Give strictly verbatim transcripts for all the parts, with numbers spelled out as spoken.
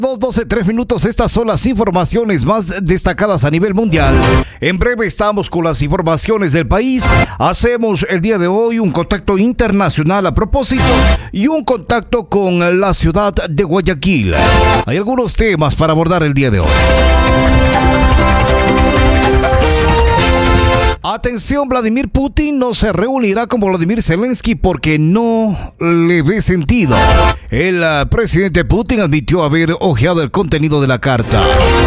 dos doce, tres minutos, estas son las informaciones más destacadas a nivel mundial. En breve estamos con las informaciones del país. Hacemos el día de hoy un contacto internacional a propósito y un contacto con la ciudad de Guayaquil. Hay algunos temas para abordar el día de hoy. Atención, Vladimir Putin no se reunirá con Volodymyr Zelensky porque no le ve sentido. El uh, presidente Putin admitió haber hojeado el contenido de la carta.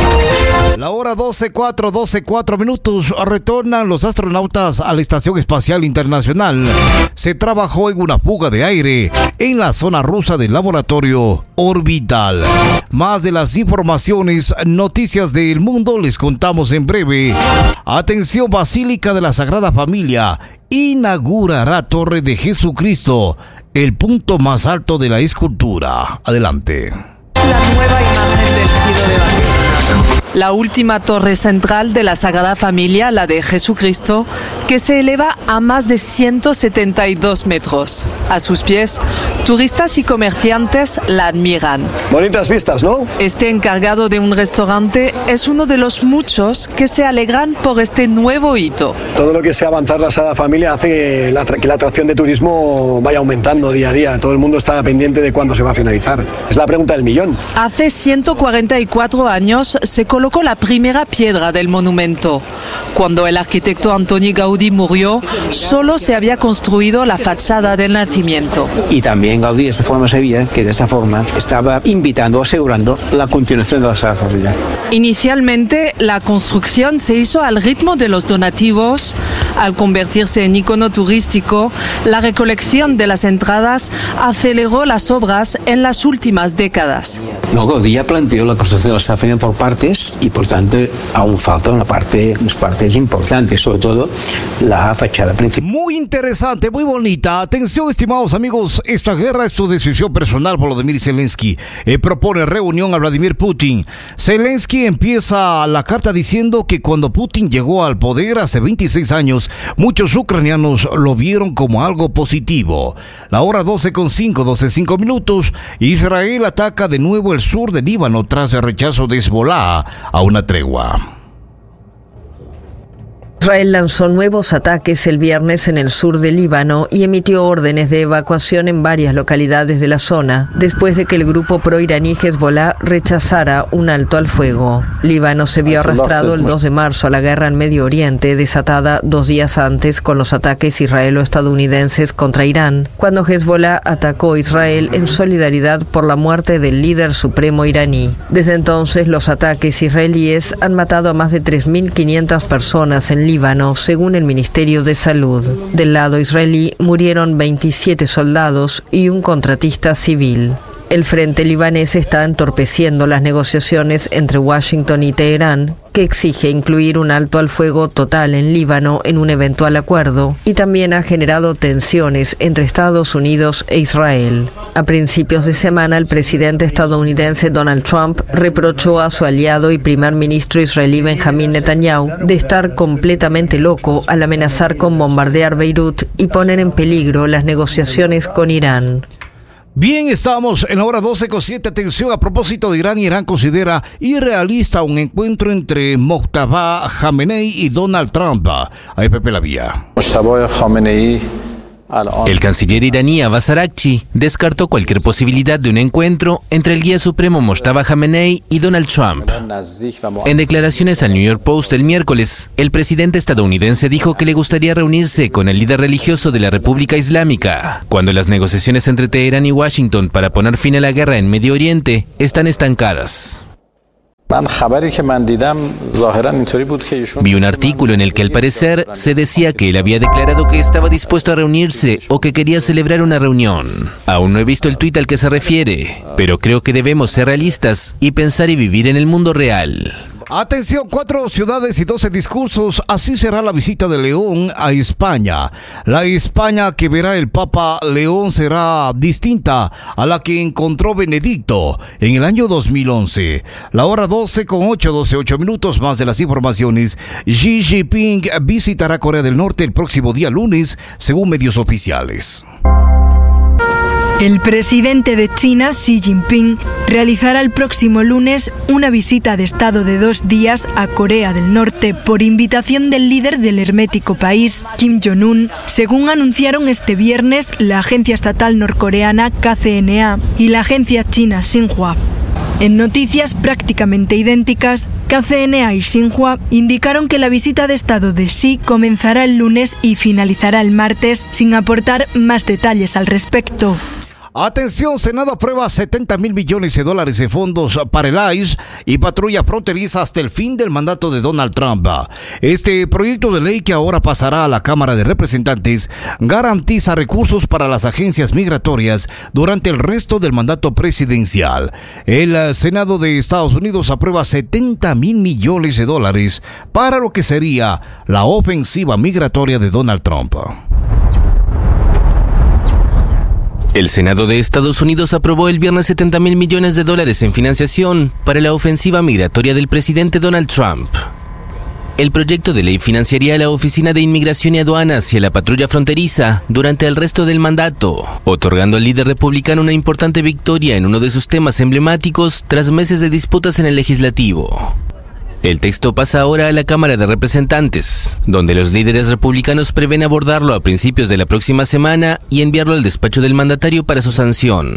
La hora doce cuatro, doce cuatro minutos, retornan los astronautas a la Estación Espacial Internacional. Se trabajó en una fuga de aire en la zona rusa del laboratorio orbital. Más de las informaciones, noticias del mundo, les contamos en breve. Atención, Basílica de la Sagrada Familia inaugurará Torre de Jesucristo, el punto más alto de la escultura. Adelante. La nueva imagen del Giro de Basilea. La última torre central de la Sagrada Familia, la de Jesucristo, que se eleva a más de ciento setenta y dos metros. A sus pies, turistas y comerciantes la admiran. Bonitas vistas, ¿no? Este encargado de un restaurante es uno de los muchos que se alegran por este nuevo hito. Todo lo que sea avanzar la Sagrada Familia hace que la, que la atracción de turismo vaya aumentando día a día. Todo el mundo está pendiente de cuándo se va a finalizar. Es la pregunta del millón. Hace ciento cuarenta y cuatro años se colocó la primera piedra del monumento. Cuando el arquitecto Antoni Gaudí murió, solo se había construido la fachada del nacimiento. Y también Gaudí de esta forma sabía que de esta forma estaba invitando, asegurando la continuación de la Sagrada Familia. Inicialmente, la construcción se hizo al ritmo de los donativos. Al convertirse en icono turístico, la recolección de las entradas aceleró las obras en las últimas décadas. No, Gaudí ya planteó la construcción de la Sagrada Familia por partes y por tanto aún falta una parte, unas partes importantes, sobre todo la fachada principal. Muy interesante, muy bonita. Atención, estimados amigos, esta guerra es su decisión personal. Volodymyr Zelensky eh, propone reunión a Vladimir Putin. Zelensky empieza la carta diciendo que cuando Putin llegó al poder hace veintiséis años, muchos ucranianos lo vieron como algo positivo. La hora doce con cinco, doce cinco minutos, Israel ataca de nuevo el sur de Líbano tras el rechazo de Hezbollah a una tregua. Israel lanzó nuevos ataques el viernes en el sur del Líbano y emitió órdenes de evacuación en varias localidades de la zona, después de que el grupo pro-iraní Hezbollah rechazara un alto al fuego. Líbano se vio arrastrado el dos de marzo a la guerra en Medio Oriente, desatada dos días antes con los ataques israelo-estadounidenses contra Irán, cuando Hezbollah atacó a Israel en solidaridad por la muerte del líder supremo iraní. Desde entonces, los ataques israelíes han matado a más de tres mil quinientas personas en Líbano, Líbano, según el Ministerio de Salud. Del lado israelí murieron veintisiete soldados y un contratista civil. El frente libanés está entorpeciendo las negociaciones entre Washington y Teherán, que exige incluir un alto al fuego total en Líbano en un eventual acuerdo, y también ha generado tensiones entre Estados Unidos e Israel. A principios de semana, el presidente estadounidense Donald Trump reprochó a su aliado y primer ministro israelí Benjamín Netanyahu de estar completamente loco al amenazar con bombardear Beirut y poner en peligro las negociaciones con Irán. Bien, estamos en la hora doce con siete. Atención, a propósito de Irán, Irán considera irrealista un encuentro entre Mojtaba Khamenei y Donald Trump. A Pepe La Vía. Mojtaba Khamenei. El canciller iraní Abbas Araghchi descartó cualquier posibilidad de un encuentro entre el guía supremo Mojtaba Khamenei y Donald Trump. En declaraciones al New York Post el miércoles, el presidente estadounidense dijo que le gustaría reunirse con el líder religioso de la República Islámica, cuando las negociaciones entre Teherán y Washington para poner fin a la guerra en Medio Oriente están estancadas. Vi un artículo en el que al parecer se decía que él había declarado que estaba dispuesto a reunirse o que quería celebrar una reunión. Aún no he visto el tuit al que se refiere, pero creo que debemos ser realistas y pensar y vivir en el mundo real. Atención, cuatro ciudades y doce discursos. Así será la visita de León a España. La España que verá el Papa León será distinta a la que encontró Benedicto en el año dos mil once. La hora doce con ocho, doce, ocho minutos. Más de las informaciones. Xi Jinping visitará Corea del Norte el próximo día lunes, según medios oficiales. El presidente de China, Xi Jinping, realizará el próximo lunes una visita de Estado de dos días a Corea del Norte por invitación del líder del hermético país, Kim Jong-un, según anunciaron este viernes la agencia estatal norcoreana K C N A y la agencia china Xinhua. En noticias prácticamente idénticas, K C N A y Xinhua indicaron que la visita de Estado de Xi comenzará el lunes y finalizará el martes, sin aportar más detalles al respecto. Atención, Senado aprueba setenta mil millones de dólares de fondos para el I C E y patrulla fronteriza hasta el fin del mandato de Donald Trump. Este proyecto de ley, que ahora pasará a la Cámara de Representantes, garantiza recursos para las agencias migratorias durante el resto del mandato presidencial. El Senado de Estados Unidos aprueba setenta mil millones de dólares para lo que sería la ofensiva migratoria de Donald Trump. El Senado de Estados Unidos aprobó el viernes setenta mil millones de dólares en financiación para la ofensiva migratoria del presidente Donald Trump. El proyecto de ley financiaría a la Oficina de Inmigración y Aduanas y a la patrulla fronteriza durante el resto del mandato, otorgando al líder republicano una importante victoria en uno de sus temas emblemáticos tras meses de disputas en el legislativo. El texto pasa ahora a la Cámara de Representantes, donde los líderes republicanos prevén abordarlo a principios de la próxima semana y enviarlo al despacho del mandatario para su sanción.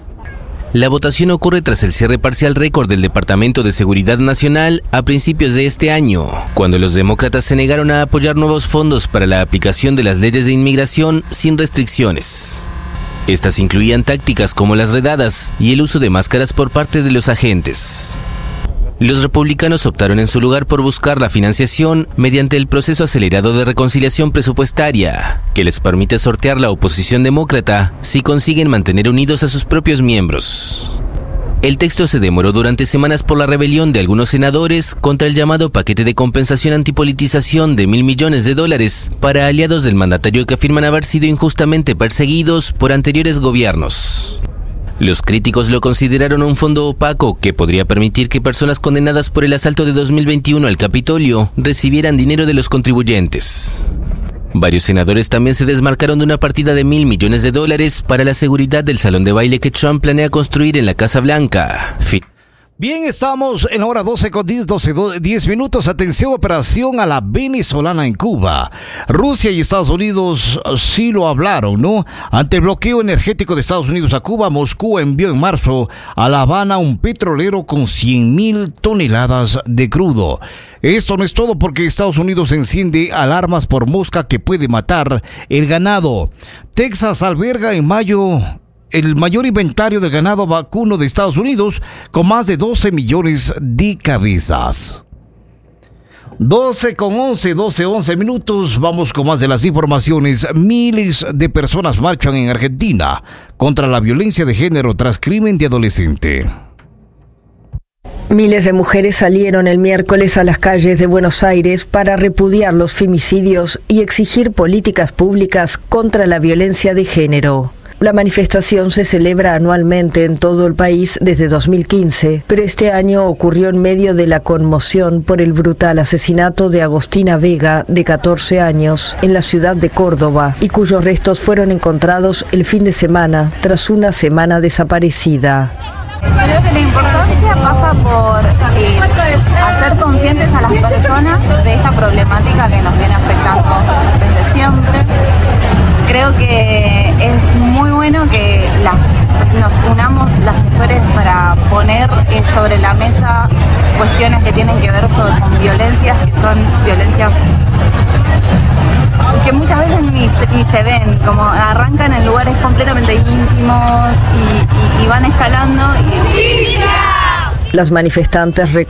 La votación ocurre tras el cierre parcial récord del Departamento de Seguridad Nacional a principios de este año, cuando los demócratas se negaron a apoyar nuevos fondos para la aplicación de las leyes de inmigración sin restricciones. Estas incluían tácticas como las redadas y el uso de máscaras por parte de los agentes. Los republicanos optaron en su lugar por buscar la financiación mediante el proceso acelerado de reconciliación presupuestaria, que les permite sortear la oposición demócrata si consiguen mantener unidos a sus propios miembros. El texto se demoró durante semanas por la rebelión de algunos senadores contra el llamado paquete de compensación antipolitización de mil millones de dólares para aliados del mandatario que afirman haber sido injustamente perseguidos por anteriores gobiernos. Los críticos lo consideraron un fondo opaco que podría permitir que personas condenadas por el asalto de dos mil veintiuno al Capitolio recibieran dinero de los contribuyentes. Varios senadores también se desmarcaron de una partida de mil millones de dólares para la seguridad del salón de baile que Trump planea construir en la Casa Blanca. Fin. Bien, estamos en la hora doce con diez, doce, diez minutos. Atención, operación a la venezolana en Cuba. Rusia y Estados Unidos sí lo hablaron, ¿no? Ante el bloqueo energético de Estados Unidos a Cuba, Moscú envió en marzo a La Habana un petrolero con cien mil toneladas de crudo. Esto no es todo, porque Estados Unidos enciende alarmas por mosca que puede matar el ganado. Texas alberga en mayo el mayor inventario del ganado vacuno de Estados Unidos, con más de doce millones de cabezas. doce con once, doce, once minutos. Vamos con más de las informaciones. Miles de personas marchan en Argentina contra la violencia de género tras crimen de adolescente. Miles de mujeres salieron el miércoles a las calles de Buenos Aires para repudiar los femicidios y exigir políticas públicas contra la violencia de género. La manifestación se celebra anualmente en todo el país desde dos mil quince, pero este año ocurrió en medio de la conmoción por el brutal asesinato de Agostina Vega, de catorce años, en la ciudad de Córdoba, y cuyos restos fueron encontrados el fin de semana, tras una semana desaparecida. Yo creo que la importancia pasa por eh, hacer conscientes a las personas de esta problemática que nos viene afectando desde siempre. Creo que es muy bueno que la, nos unamos las mujeres para poner eh, sobre la mesa cuestiones que tienen que ver sobre, con violencias que son violencias que muchas veces ni se, ni se ven, como arrancan en lugares completamente íntimos y, y, y van escalando. Y... Las manifestantes reconocen